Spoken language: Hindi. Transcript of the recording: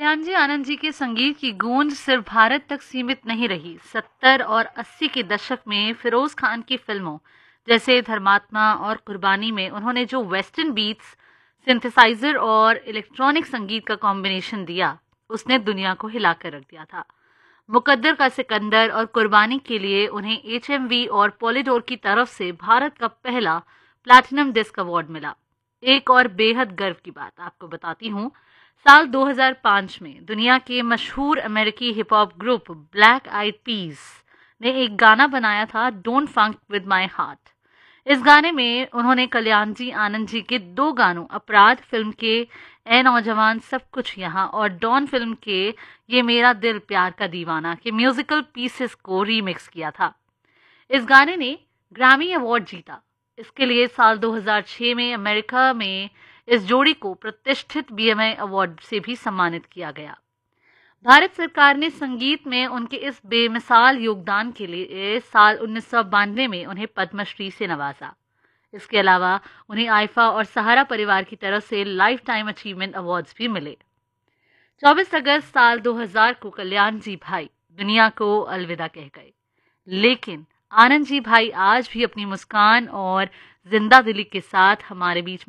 कल्याण जी आनंद जी के संगीत की गूंज सिर्फ भारत तक सीमित नहीं रही। 70 और 80 के दशक में फिरोज खान की फिल्मों जैसे धर्मात्मा और कुर्बानी में उन्होंने जो वेस्टर्न बीट्स, सिंथेसाइजर और इलेक्ट्रॉनिक संगीत का कॉम्बिनेशन दिया, उसने दुनिया को हिलाकर रख दिया था। मुकद्दर का सिकंदर और कुर्बानी के लिए उन्हें HMV और पॉलीडोर की तरफ से भारत का पहला प्लैटिनम डिस्क अवार्ड मिला। एक और बेहद गर्व की बात आपको बताती हूँ। साल 2005 में दुनिया के मशहूर अमेरिकी हिप हॉप ग्रुप ब्लैक आइड पीस ने एक गाना बनाया था, don't funk with my heart. इस गाने में उन्होंने कल्याण जी आनंद जी के दो गानों, अपराध फिल्म के ए नौजवान सब कुछ यहाँ और डॉन फिल्म के ये मेरा दिल प्यार का दीवाना के म्यूजिकल पीसेस को रीमिक्स किया था। इस गाने ने ग्रैमी अवार्ड जीता। इसके लिए साल 2006 में अमेरिका में इस जोड़ी को प्रतिष्ठित BMI अवार्ड से भी सम्मानित किया गया। भारत सरकार ने संगीत में उनके इस बेमिसाल योगदान के लिए साल 1992 में उन्हें पद्मश्री से नवाजा। इसके अलावा उन्हें आईफा और सहारा परिवार की तरफ से लाइफ टाइम अचीवमेंट अवार्ड्स भी मिले। 24 अगस्त साल 2000 को कल्याण जी भाई दुनिया को अलविदा कह गए, लेकिन आनंद जी भाई आज भी अपनी मुस्कान और जिंदा दिली के साथ हमारे बीच